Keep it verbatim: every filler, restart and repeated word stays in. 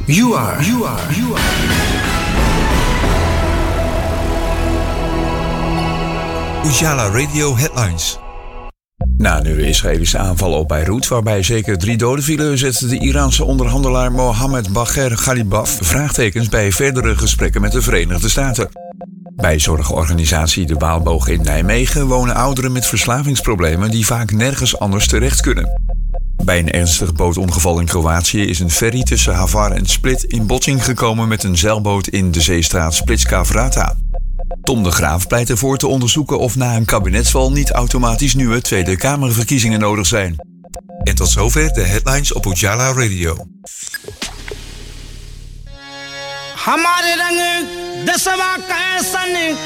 You are, you are, you are. Ujala Radio Headlines. Na een Israëlische aanval op Beirut, waarbij zeker drie doden vielen, zette de Iraanse onderhandelaar Mohammed Bagher Ghalibaf vraagtekens bij verdere gesprekken met de Verenigde Staten. Bij zorgorganisatie De Waalboog in Nijmegen wonen ouderen met verslavingsproblemen die vaak nergens anders terecht kunnen. Bij een ernstig bootongeval in Kroatië is een ferry tussen Hvar en Split in botsing gekomen met een zeilboot in de zeestraat Splitska Vrata. Tom de Graaf pleit ervoor te onderzoeken of na een kabinetsval niet automatisch nieuwe Tweede Kamerverkiezingen nodig zijn. En tot zover de headlines op Ujala Radio. हमारे रंग दसवा का ऐसा